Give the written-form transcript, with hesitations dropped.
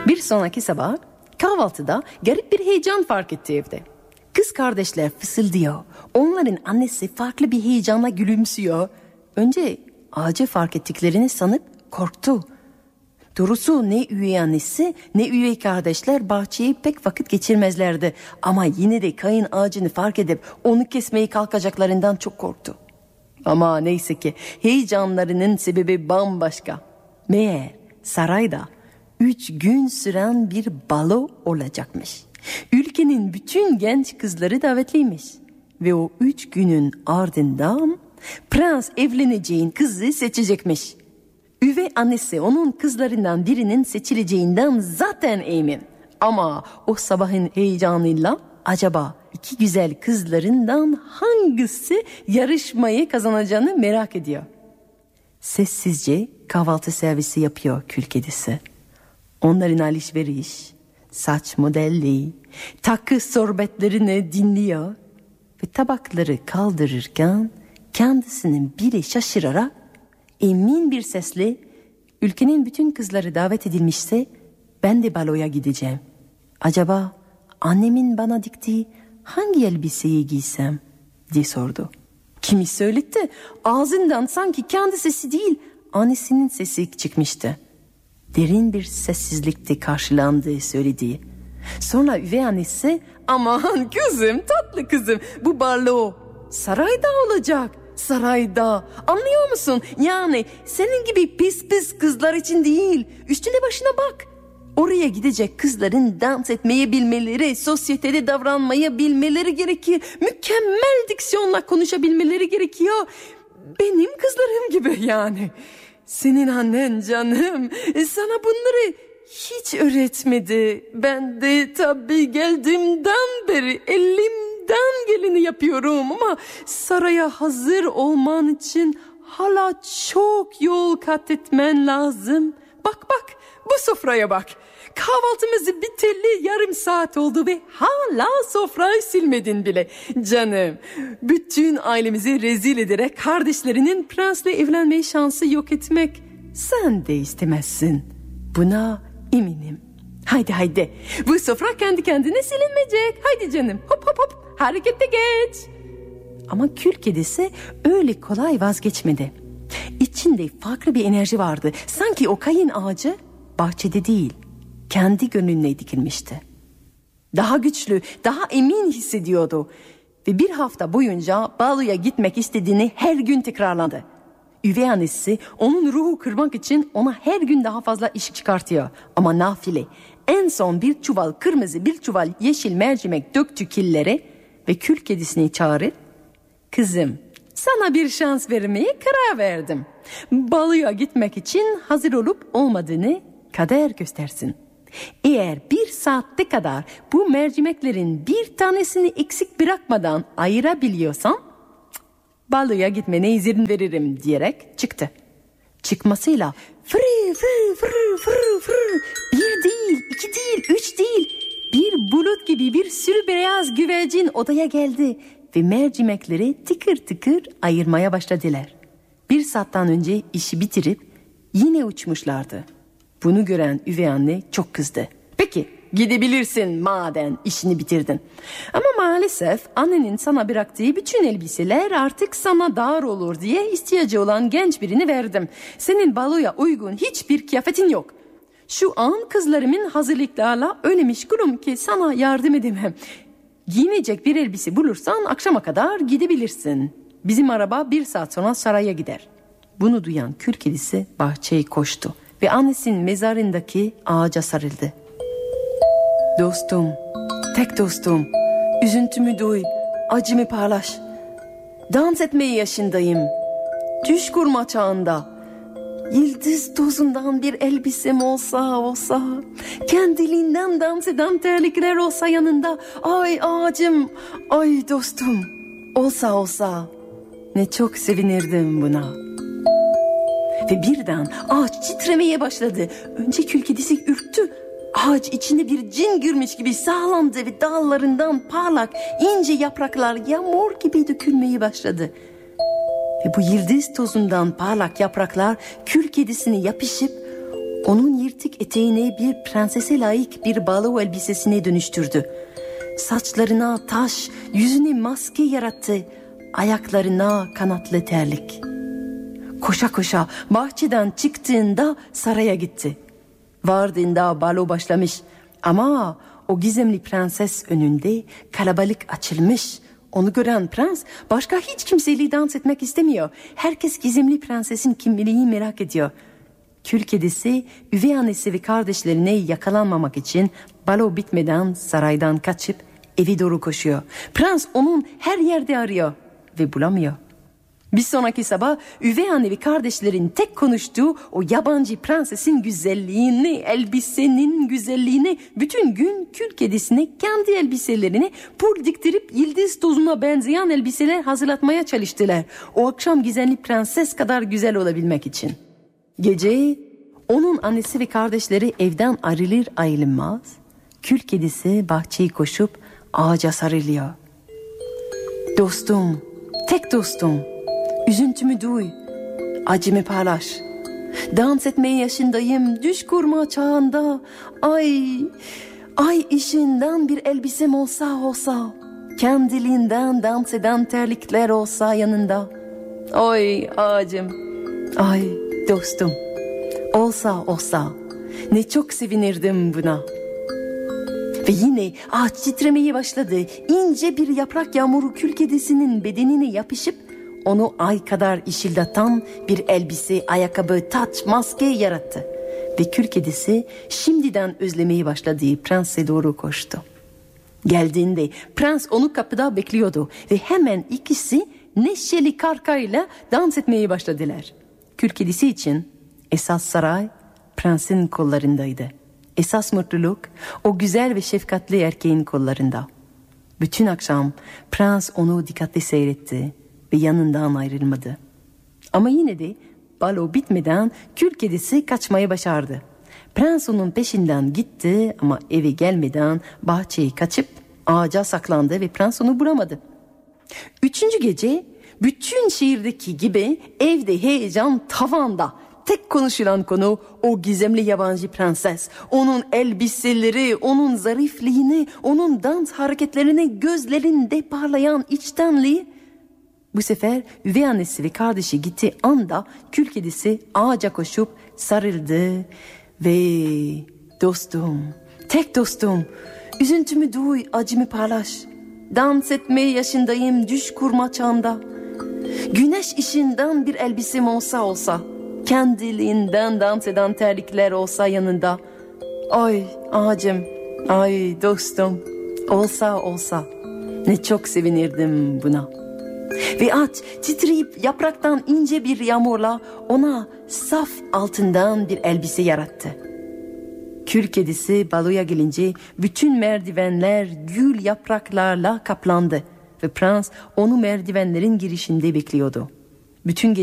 Bir sonraki sabah kahvaltıda garip bir heyecan fark etti evde. Kız kardeşler fısıldıyor. Onların annesi farklı bir heyecanla gülümsüyor. Önce ağacı fark ettiklerini sanıp korktu. Doğrusu ne üvey annesi ne üvey kardeşler bahçeyi pek vakit geçirmezlerdi. Ama yine de kayın ağacını fark edip onu kesmeyi kalkacaklarından çok korktu. Ama neyse ki heyecanlarının sebebi bambaşka. Meğer sarayda 3 gün süren bir balo olacakmış. Ülkenin bütün genç kızları davetliymiş. Ve o 3 günün ardından prens evleneceğin kızı seçecekmiş. Üvey annesi onun kızlarından birinin seçileceğinden zaten emin. Ama o sabahın heyecanıyla acaba 2 güzel kızlarından hangisi yarışmayı kazanacağını merak ediyor. Sessizce kahvaltı servisi yapıyor kül kedisi. Onların alışveriş, saç modelli, takı sohbetlerini dinliyor ve tabakları kaldırırken kendisinin biri şaşırarak emin bir sesle ülkenin bütün kızları davet edilmişse ben de baloya gideceğim. Acaba annemin bana diktiği hangi elbiseyi giysem diye sordu. Kimi söyletti ağzından sanki kendi sesi değil annesinin sesi çıkmıştı. Derin bir sessizlikte karşılandığı söylediği. Sonra üvey annesi aman kızım tatlı kızım bu balo sarayda olacak. Sarayda anlıyor musun? Yani senin gibi pis pis kızlar için değil. Üstüne başına bak. Oraya gidecek kızların dans etmeyi bilmeleri, sosyetede davranmayı bilmeleri gerekir. Mükemmel diksiyonla konuşabilmeleri gerekiyor. Benim kızlarım gibi yani. Senin annen canım sana bunları hiç öğretmedi. Ben de tabii geldiğimden beri elimden geleni yapıyorum ama saraya hazır olman için hala çok yol kat etmen lazım. Bak bu sofraya bak. Kahvaltımızı biteli yarım saat oldu ve hala sofrayı silmedin bile. Canım, bütün ailemizi rezil ederek kardeşlerinin prensle evlenme şansı yok etmek sen de istemezsin. Buna eminim. Haydi. Bu sofra kendi kendine silinmeyecek. Haydi canım. Hop. Harekete geç. Ama kül kedisi öyle kolay vazgeçmedi. İçinde farklı bir enerji vardı. Sanki o kayın ağacı bahçede değil, kendi gönlüne dikilmişti. Daha güçlü, daha emin hissediyordu. Ve bir hafta boyunca baloya gitmek istediğini her gün tekrarladı. Üvey annesi onun ruhu kırmak için ona her gün daha fazla iş çıkartıyor. Ama nafile. En son bir çuval kırmızı, bir çuval yeşil mercimek döktü killere ve kül kedisini çağırıp kızım sana bir şans vermeye karar verdim. Baloya gitmek için hazır olup olmadığını kader göstersin. Eğer 1 saatte kadar bu mercimeklerin bir tanesini eksik bırakmadan ayırabiliyorsan baloya gitmene izin veririm diyerek çıktı. Çıkmasıyla fır, bir değil, 2 değil, 3 değil, bir bulut gibi bir sürü beyaz güvercin odaya geldi ve mercimekleri tıkır tıkır ayırmaya başladılar. 1 saatten önce işi bitirip yine uçmuşlardı. Bunu gören üvey anne çok kızdı. Peki gidebilirsin madem işini bitirdin. Ama maalesef annenin sana bıraktığı bütün elbiseler artık sana dar olur diye ihtiyacı olan genç birini verdim. Senin baloya uygun hiçbir kıyafetin yok. Şu an kızlarımın hazırlıklarla öyle meşgulüm ki sana yardım edemem. Giyinecek bir elbise bulursan akşama kadar gidebilirsin. Bizim araba 1 saat sonra saraya gider. Bunu duyan kül kedisi bahçeye koştu ve annesinin mezarındaki ağaca sarıldı. Dostum, tek dostum, üzüntümü duy, acımı paylaş. Dans etmeyi yaşındayım. Düş kurma çağında. Yıldız tozundan bir elbisem olsa, kendiliğinden dans eden terlikler olsa yanında. Ay ağacım, ay dostum, olsa ne çok sevinirdim buna. Ve birden ağaç titremeye başladı. Önce kül kedisi ürktü. Ağaç içinde bir cin girmiş gibi sağlandı ve dallarından parlak ince yapraklar yağmur gibi dökülmeye başladı. Ve bu yıldız tozundan parlak yapraklar kül kedisine yapışıp Onun yırtık eteğini bir prensese layık bir balo elbisesine dönüştürdü. Saçlarına taş, yüzüne maske yarattı, ayaklarına kanatlı terlik. Koşa koşa bahçeden çıktığında saraya gitti. Vardığında balo başlamış ama o gizemli prenses önünde kalabalık açılmış. Onu gören prens başka hiç kimseyle dans etmek istemiyor. Herkes gizemli prensesin kimliğini merak ediyor. Kül kedisi üvey annesi ve kardeşlerine yakalanmamak için balo bitmeden saraydan kaçıp eve doğru koşuyor. Prens onun her yerde arıyor ve bulamıyor. Bir sonraki sabah üvey anne ve kardeşlerin tek konuştuğu o yabancı prensesin güzelliğini, elbisenin güzelliğini, bütün gün kül kedisine kendi elbiselerini pul diktirip yıldız tozuna benzeyen elbiseler hazırlatmaya çalıştılar. O akşam gizemli prenses kadar güzel olabilmek için. Gece onun annesi ve kardeşleri evden ayrılır ayrılmaz kül kedisi bahçeyi koşup ağaca sarılıyor. Dostum, tek dostum, üzüntümü duy, acımı paylaş. Dans etmeye yaşındayım, düş kurma çağında. Ay işinden bir elbisem olsa, kendiliğinden dans eden terlikler olsa yanında. Ay ağacım, ay dostum, olsa ne çok sevinirdim buna. Ve yine ağaç titremeye başladı. İnce bir yaprak yağmuru kül kedisinin bedenine yapışıp onu ay kadar ışıldatan bir elbise, ayakkabı, taç, maske yarattı. Ve kül kedisi şimdiden özlemeye başladığı prense doğru koştu. Geldiğinde prens onu kapıda bekliyordu ve hemen ikisi neşeli kahkahayla dans etmeye başladılar. Kül kedisi için esas saray prensin kollarındaydı. Esas mutluluk o güzel ve şefkatli erkeğin kollarında. Bütün akşam prens onu dikkatli seyretti ve yanından ayrılmadı. Ama yine de balo bitmeden kül kedisi kaçmayı başardı. Prens onun peşinden gitti ama eve gelmeden bahçeyi kaçıp ağaca saklandı ve prens onu bulamadı. 3. gece bütün şehirdeki gibi evde heyecan tavanda. Tek konuşulan konu o gizemli yabancı prenses. Onun elbiseleri, onun zarifliğini, onun dans hareketlerini, gözlerinde parlayan içtenliği. Bu sefer üvey annesi ve kardeşi gitti anda kül kedisi ağaca koşup sarıldı ve dostum, tek dostum, üzüntümü duy, acımı paylaş. Dans etmeye yaşındayım, düş kurma çağında. Güneş ışığından bir elbisem olsa, kendiliğinden dans eden terlikler olsa yanında. Ay ağacım, ay dostum, olsa ne çok sevinirdim buna. Ve ağaç titreyip yapraktan ince bir yağmurla ona saf altından bir elbise yarattı. Kül kedisi baloya gelince bütün merdivenler gül yapraklarla kaplandı ve prens onu merdivenlerin girişinde bekliyordu. Bütün